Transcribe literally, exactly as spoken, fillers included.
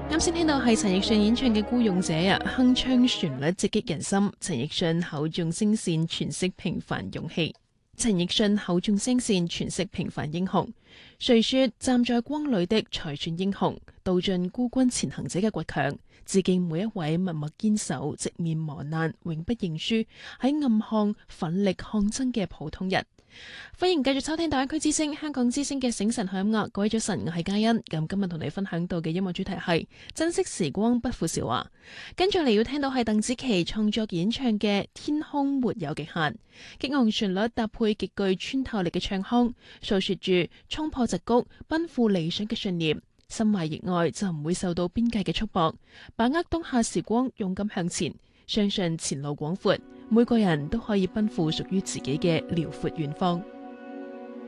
啱先聽到係陳奕迅演唱嘅《孤勇者》啊，鏗鏘旋律直擊人心。陳奕迅口中聲線詮釋平凡勇氣。陳奕迅口中聲線詮釋平凡英雄。誰說站在光裏的才算英雄？道盡孤軍前行者嘅倔強，致敬每一位默默堅守、直面磨難、永不認輸喺暗巷奮力抗爭嘅普通人。歡迎繼續收聽大灣區之聲香港之聲嘅醒神好音樂。各位早晨，我係嘉欣。咁今日同你分享到嘅音樂主題係珍惜時光不負韶華。跟住嚟要聽到係鄧紫棋創作演唱嘅《天空沒有極限》，激昂旋律搭配極具穿透力嘅唱腔，訴說住衝破矽谷、奔赴理想嘅信念。心懷熱愛就唔會受到邊界嘅束縛，把握當下時光，勇敢向前，相信前路廣闊，每個人都可以奔赴屬於自己嘅遼闊遠方。